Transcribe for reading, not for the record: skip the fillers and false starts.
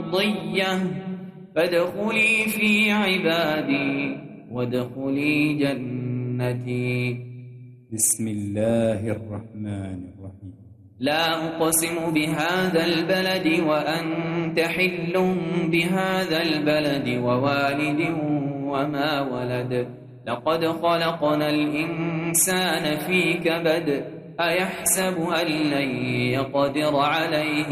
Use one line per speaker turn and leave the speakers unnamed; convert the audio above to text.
مرضية فادخلي في عبادي وادخلي جنتي.
بسم الله الرحمن الرحيم.
لا أقسم بهذا البلد وأنت حل بهذا البلد ووالد وما ولد لقد خلقنا الإنسان في كبد أيحسب أن لن يقدر عليه